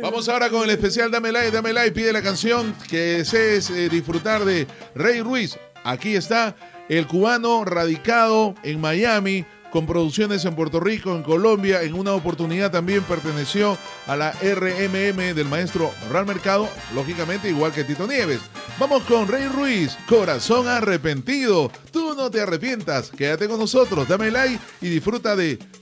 Vamos ahora con el especial Dame Like, pide la canción que desees disfrutar de Rey Ruiz. Aquí está el cubano radicado en Miami, con producciones en Puerto Rico, en Colombia. En una oportunidad también perteneció a la RMM del maestro Ral Mercado, lógicamente igual que Tito Nieves. Vamos con Rey Ruiz, Corazón Arrepentido. Tú no te arrepientas, quédate con nosotros, dame like y disfruta de